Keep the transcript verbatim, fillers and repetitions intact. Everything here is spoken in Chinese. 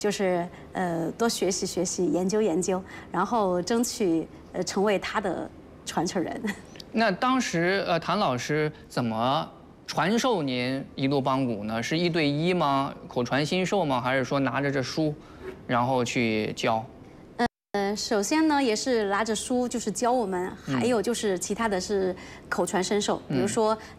就是呃多学习学习，研究研究，然后争取呃成为他的传承人。 那当时呃谭老师怎么传授您一路帮鼓呢？是一对一吗？口传心授吗？还是说拿着这书，然后去教？ 呃，首先呢，也是拿着书就是教我们，还有就是其他的是口传身授，比如说